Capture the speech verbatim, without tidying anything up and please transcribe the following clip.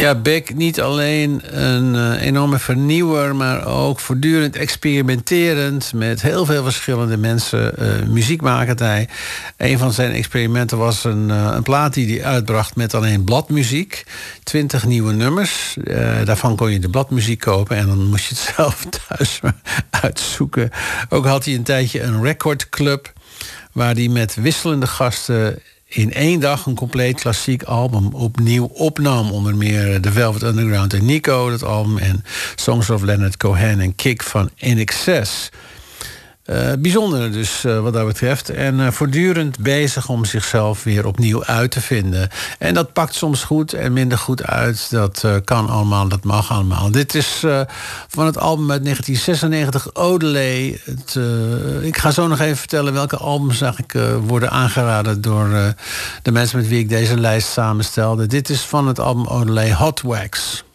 Ja, Beck niet alleen een uh, enorme vernieuwer, maar ook voortdurend experimenterend met heel veel verschillende mensen. Uh, muziek maakt hij. Een van zijn experimenten was een, uh, een plaat die hij uitbracht met alleen bladmuziek. Twintig nieuwe nummers. Uh, daarvan kon je de bladmuziek kopen en dan moest je het zelf thuis uitzoeken. Ook had hij een tijdje een recordclub waar hij met wisselende gasten in één dag een compleet klassiek album opnieuw opnam. Onder meer The Velvet Underground en Nico, dat album, en Songs of Leonard Cohen en Kick van In Excess. Uh, bijzonder dus uh, wat dat betreft. En uh, voortdurend bezig om zichzelf weer opnieuw uit te vinden. En dat pakt soms goed en minder goed uit. Dat uh, kan allemaal, dat mag allemaal. Dit is uh, van het album uit negentien zesennegentig, Odelay. Het, uh, ik ga zo nog even vertellen welke albums eigenlijk uh, worden aangeraden door uh, de mensen met wie ik deze lijst samenstelde. Dit is van het album Odelay, Hot Wax.